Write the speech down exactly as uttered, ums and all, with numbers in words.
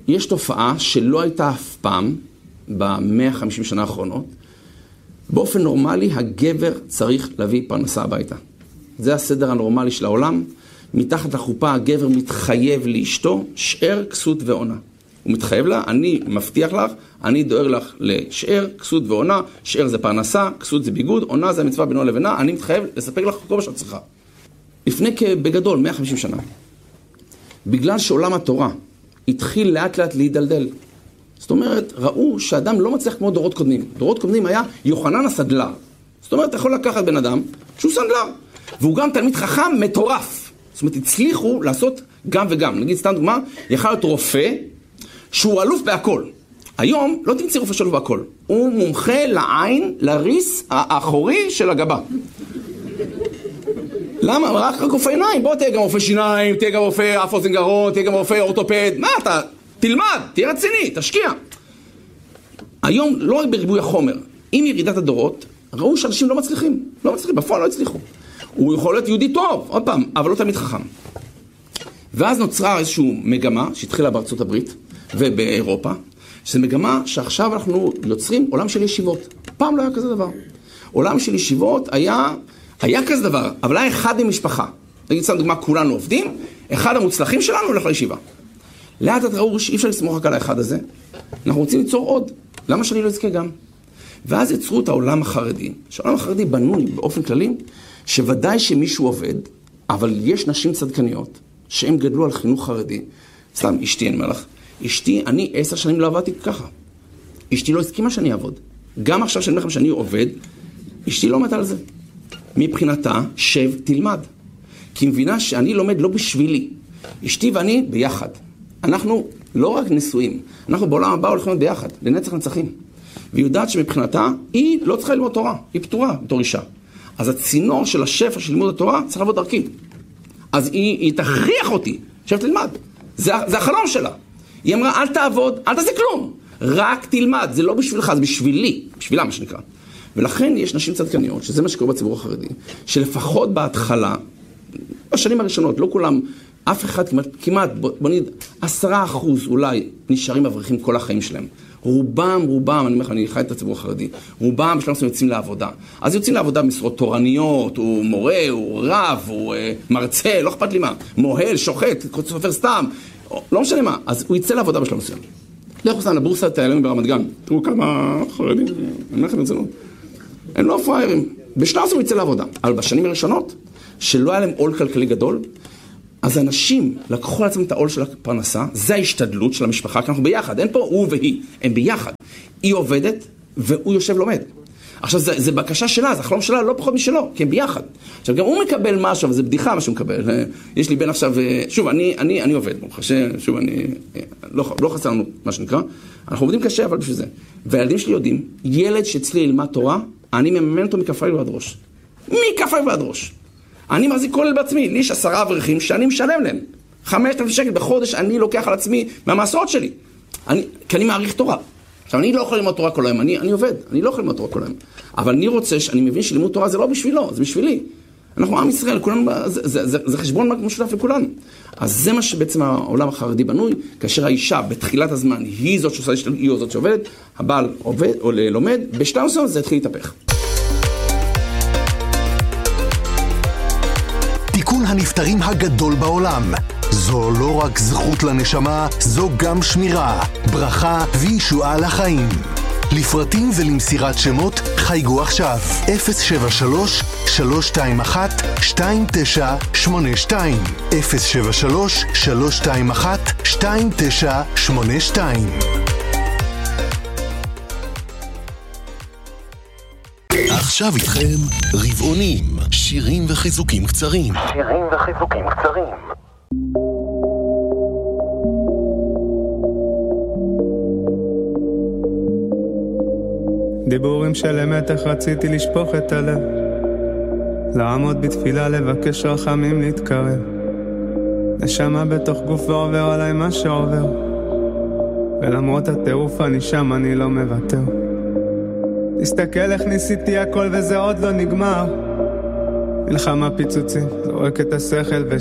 יש תופעה שלא הייתה אף פעם ב-מאה וחמישים שנה האחרונות. באופן נורמלי, הגבר צריך להביא פרנסה הביתה. זה הסדר הנורמלי של העולם. מתחת לחופה הגבר מתחייב לאשתו, שאר, כסות ועונה. הוא מתחייב לה, אני מבטיח לך, אני דואג לך לשאר, כסות ועונה, שאר זה פרנסה, כסות זה ביגוד, עונה זה המצווה בינו לבינה, אני מתחייב לספק לך כל מה שאת צריכה. לפני בגדול, מאה וחמישים שנה, בגלל שעולם התורה התחיל לאט לאט להידלדל, זאת אומרת, ראו שאדם לא מצליח כמו דורות קודמים. דורות קודמים היה יוחנן הסדלר. זאת אומרת, אתה יכול לקחת בן אדם שהוא סנדלר, והוא גם תלמיד חכם מטורף. זאת אומרת, הצליחו לעשות גם וגם. נגיד, סתם דוגמה, יכול להיות רופא שהוא אלוף בהכל. היום לא תמצא רופא שאלוף בהכל. הוא מומחה לעין, לריס האחורי של הגבה. למה? רק רופא עיניים. בוא תהיה גם רופא שיניים, תהיה גם רופא אף אוזן גרון, תהיה גם רופא אורתופד. מה אתה? תלמד, תהיה רציני, תשקיע. היום לא רק בריבוי החומר, עם ירידת הדורות, ראו שאנשים לא מצליחים. לא מצליחים, בפועל לא הצליחו. הוא יכול להיות יהודי טוב, עוד פעם, אבל לא תמיד חכם. ואז נוצרה איזושהי מגמה שהתחילה בארצות הברית ובאירופה, שזו מגמה שעכשיו אנחנו יוצרים עולם של ישיבות. פעם לא היה כזה דבר. עולם של ישיבות היה, היה כזה דבר, אבל היה אחד ממשפחה. נגיד סתם דוגמה, כולנו עובדים, אחד המוצלחים שלנו הולך לישיבה. לאט את ראו שאי אפשר לסמוך רק על האחד הזה, אנחנו רוצים ליצור עוד. למה שאני לא אזכה גם? ואז יצרו את העולם החרדי. שהעולם החרדי בנוי באופן כללי, שוודאי שמישהו עובד, אבל יש נשים צדקניות, שהם גדלו על חינוך חרדי. סתם, אשתי, אני אומר לך, אשתי, אני עשר שנים לא עבדתי ככה. אשתי לא הסכימה שאני אעבוד. גם עכשיו שאני אומר לכם שאני עובד, אשתי לא מתה על זה. מבחינתה, שב, תלמד. כי מבינה שאני לומד לא בשבילי. אשתי ואני ביחד. אנחנו לא רק נשואים, אנחנו בעולם הבא הולכים להיות ביחד, לנצח נצחים. והיא יודעת שמבחינתה, היא לא צריכה ללמוד תורה, היא פטורה בתור אישה. אז הצינור של השפע של לימוד התורה צריך לעבוד דרכי. אז היא, היא תכריח אותי, שב תלמד. זה, זה החלום שלה. היא אמרה, אל תעבוד, אל תעשה כלום. רק תלמד, זה לא בשבילך, זה בשבילי, בשבילה מה שנקרא. ולכן יש נשים צדקניות, שזה מה שקורה בציבור החרדי, שלפחות בהתחלה, בשנים הראשונות, לא כולם, אף אחד כמעט, כמעט בוא, בוא נגיד, עשרה אחוז אולי נשארים אברכים כל החיים שלהם. רובם, רובם, אני אומר לך, אני חי את הציבור החרדי, רובם בשלב מסוים יוצאים לעבודה. אז יוצאים לעבודה במשרות תורניות, הוא מורה, הוא רב, הוא אה, מרצה, לא אכפת לי מה, מוהל, שוחט, סופר סתם, לא משנה מה. אז הוא יצא לעבודה בשלב מסוים. לכו סתם לבורסה תיעלם ברמת גן. תראו כמה חרדים, אני אומר לכם את זה לא. הם לא פריירים. בשלב מסוים הוא יצא לעבודה. אבל בשנים הראשונות, שלא היה להם עול כלכלי גדול, אז אנשים לקחו לעצמם את העול של הפרנסה, זה ההשתדלות של המשפחה, כי אנחנו ביחד, אין פה הוא והיא, הם ביחד. היא עובדת והוא יושב לומד. עכשיו, זה, זה בקשה שלה, זה החלום שלה לא פחות משלו, כי הם ביחד. עכשיו, גם הוא מקבל משהו, וזה בדיחה מה שהוא מקבל. יש לי בן עכשיו, שוב, אני, אני, אני עובד, ברוך השם, שוב, אני, לא, לא חסר לנו מה שנקרא, אנחנו עובדים קשה, אבל בשביל זה. והילדים שלי יודעים, ילד שאצלי ילמד תורה, אני מממן אותו מכף רגל ועד ראש. מכף רגל ועד ראש. אני מחזיק כל בעצמי, לי יש עשרה אברכים שאני משלם להם. חמשת אלפים שקל בחודש אני לוקח על עצמי מהמסורת שלי. אני, כי אני מעריך תורה. עכשיו, אני לא יכול ללמוד תורה כל היום, אני, אני עובד, אני לא יכול ללמוד תורה כל היום. אבל אני רוצה, אני מבין שלימוד תורה זה לא בשבילו, זה בשבילי. אנחנו עם ישראל, כולנו, זה, זה, זה, זה חשבון משותף לכולנו. אז זה מה שבעצם העולם החרדי בנוי, כאשר האישה בתחילת הזמן היא זאת שעושה, היא זאת שעובדת, הבעל עובד או לומד, בשלב מסוים זה התחיל להתהפך. תיקון הנפטרים הגדול בעולם. זו לא רק זכות לנשמה, זו גם שמירה, ברכה וישועה לחיים. לפרטים ולמסירת שמות חייגו עכשיו אפס שבע שלוש שלוש שתיים אחת שתיים תשע שמונה שתיים אפס שבע שלוש שלוש שתיים אחת שתיים תשע שמונה שתיים. עכשיו איתכם רבעונים, שירים וחיזוקים קצרים. שירים וחיזוקים קצרים. דיבורים של אמת, איך רציתי לשפוך את הלב, לעמוד בתפילה, לבקש רחמים, להתקרב. נשמה בתוך גוף ועובר עליי מה שעובר, ולמרות הטירוף אני שם, אני לא מוותר. תסתכל איך ניסיתי הכל וזה עוד לא נגמר, מלחמה פיצוצים, זורק את השכל